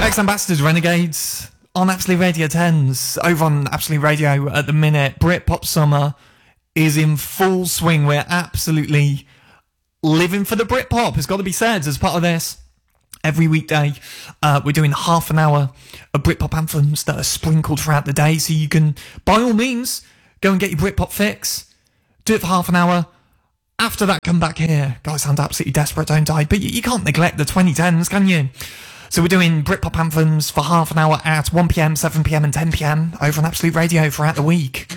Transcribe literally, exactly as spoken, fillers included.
Ex-Ambassadors, Renegades on Absolute Radio tens. Over on Absolute Radio at the minute, Britpop Summer is in full swing. We're absolutely living for the Britpop, it's got to be said, as part of this. Every weekday, uh, we're doing half an hour of Britpop anthems that are sprinkled throughout the day, so you can, by all means, go and get your Britpop fix. Do it for half an hour. After that, come back here. Guys sound absolutely desperate, don't I? But you, you can't neglect the twenty tens, can you? So we're doing Britpop anthems for half an hour at one p.m, seven p.m and ten p.m over on Absolute Radio throughout the week.